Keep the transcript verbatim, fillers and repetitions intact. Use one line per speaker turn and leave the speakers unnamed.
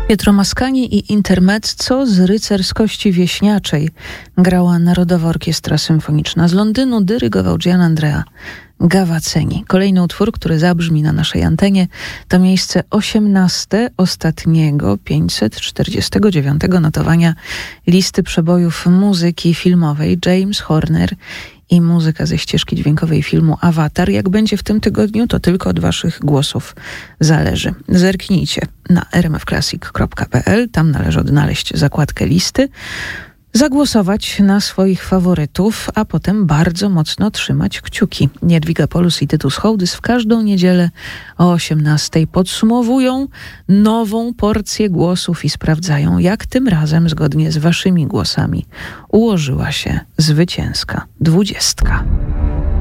Pietro Mascagni i intermezzo z rycerskości wieśniaczej grała Narodowa Orkiestra Symfoniczna z Londynu, dyrygował Gianandrea Gavazzeni. Kolejny utwór, który zabrzmi na naszej antenie, to miejsce osiemnaste ostatniego pięćset czterdziestego dziewiątego notowania listy przebojów muzyki filmowej. James Horner i muzyka ze ścieżki dźwiękowej filmu Avatar. Jak będzie w tym tygodniu, to tylko od waszych głosów zależy. Zerknijcie na r m f classic kropka p l, tam należy odnaleźć zakładkę listy, zagłosować na swoich faworytów, a potem bardzo mocno trzymać kciuki. Jadwiga Polus i Tytus Hołdys w każdą niedzielę o osiemnastej podsumowują nową porcję głosów i sprawdzają, jak tym razem, zgodnie z waszymi głosami, ułożyła się zwycięska dwudziestka.